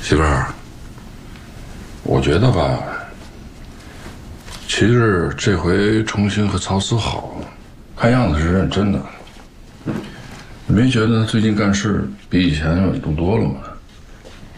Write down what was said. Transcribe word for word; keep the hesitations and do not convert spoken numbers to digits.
媳妇儿，我觉得吧，其实这回重新和曹思好，看样子是认真的。没觉得最近干事比以前稳重多了吗？